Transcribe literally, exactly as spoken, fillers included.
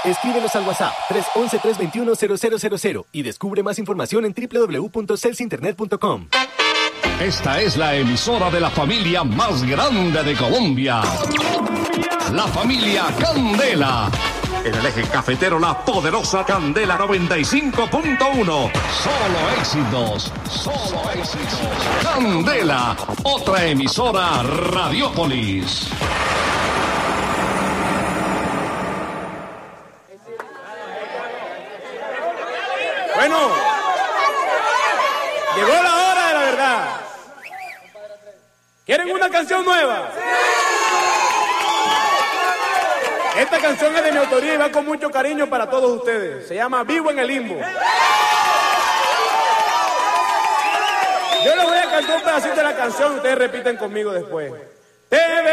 Escríbenos al WhatsApp tres once, tres veintiuno, cero cero cero cero y descubre más información en doble u doble u doble u punto celsa internet punto com. Esta es la emisora de la familia más grande de Colombia. La familia Candela. En el eje cafetero, la poderosa Candela noventa y cinco punto uno. Solo éxitos, solo éxitos. Candela, otra emisora Radiópolis. Bueno, llegó la hora de la verdad. ¿Quieren una canción nueva? Esta canción es de mi autoría y va con mucho cariño para todos ustedes. Se llama Vivo en el Limbo. Yo les voy a cantar un pedacito de la canción y ustedes repiten conmigo después. Te